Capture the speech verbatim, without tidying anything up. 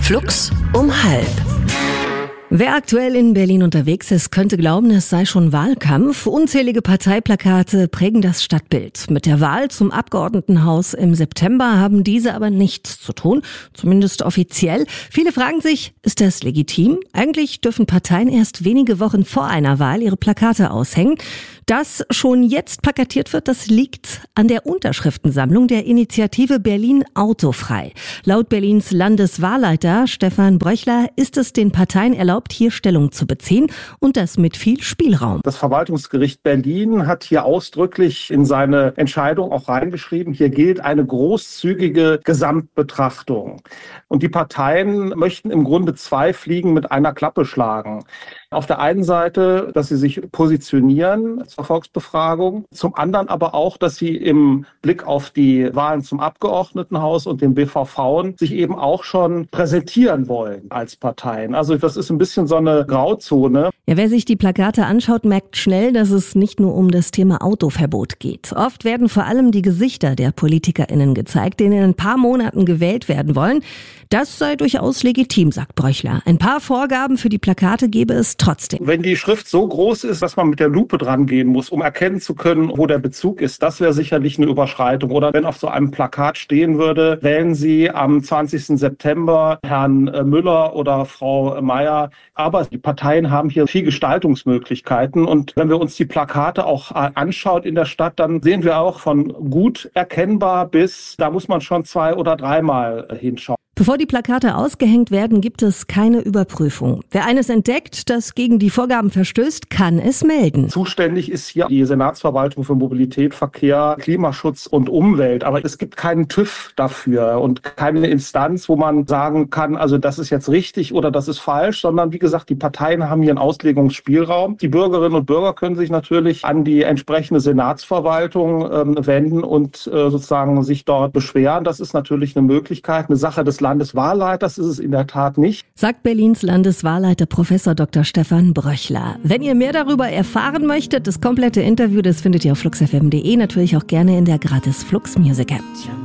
Flux um halb. Wer aktuell in Berlin unterwegs ist, könnte glauben, es sei schon Wahlkampf. Unzählige Parteiplakate prägen das Stadtbild. Mit der Wahl zum Abgeordnetenhaus im September haben diese aber nichts zu tun, zumindest offiziell. Viele fragen sich, ist das legitim? Eigentlich dürfen Parteien erst wenige Wochen vor einer Wahl ihre Plakate aushängen. Dass schon jetzt plakatiert wird, das liegt an der Unterschriftensammlung der Initiative Berlin autofrei. Laut Berlins Landeswahlleiter Stefan Bröchler ist es den Parteien erlaubt, hier Stellung zu beziehen und das mit viel Spielraum. Das Verwaltungsgericht Berlin hat hier ausdrücklich in seine Entscheidung auch reingeschrieben, hier gilt eine großzügige Gesamtbetrachtung. Und die Parteien möchten im Grunde zwei Fliegen mit einer Klappe schlagen. Auf der einen Seite, dass sie sich positionieren zur Volksbefragung, zum anderen aber auch, dass sie im Blick auf die Wahlen zum Abgeordnetenhaus und den B V V sich eben auch schon präsentieren wollen als Parteien. Also das ist ein bisschen so eine Grauzone. Ja, wer sich die Plakate anschaut, merkt schnell, dass es nicht nur um das Thema Autoverbot geht. Oft werden vor allem die Gesichter der PolitikerInnen gezeigt, die in ein paar Monaten gewählt werden wollen. Das sei durchaus legitim, sagt Bröchler. Ein paar Vorgaben für die Plakate gebe es trotzdem. Wenn die Schrift so groß ist, dass man mit der Lupe dran gehen muss, um erkennen zu können, wo der Bezug ist, das wäre sicherlich eine Überschreitung. Oder wenn auf so einem Plakat stehen würde, wählen Sie am zwanzigsten September Herrn Müller oder Frau Meier. Aber die Parteien haben hier viel Gestaltungsmöglichkeiten. Und wenn wir uns die Plakate auch anschauen in der Stadt, dann sehen wir auch von gut erkennbar bis, da muss man schon zwei- oder dreimal hinschauen. Bevor die Plakate ausgehängt werden, gibt es keine Überprüfung. Wer eines entdeckt, das gegen die Vorgaben verstößt, kann es melden. Zuständig ist hier die Senatsverwaltung für Mobilität, Verkehr, Klimaschutz und Umwelt. Aber es gibt keinen TÜV dafür und keine Instanz, wo man sagen kann, also das ist jetzt richtig oder das ist falsch, sondern wie gesagt, die Parteien haben hier einen Auslegungsspielraum. Die Bürgerinnen und Bürger können sich natürlich an die entsprechende Senatsverwaltung ähm, wenden und äh, sozusagen sich dort beschweren. Das ist natürlich eine Möglichkeit, eine Sache des Landeswahlleiters ist es in der Tat nicht. Sagt Berlins Landeswahlleiter Professor Doktor Stefan Bröchler. Wenn ihr mehr darüber erfahren möchtet, das komplette Interview, das findet ihr auf flux f m punkt d e, natürlich auch gerne in der gratis Flux Music App.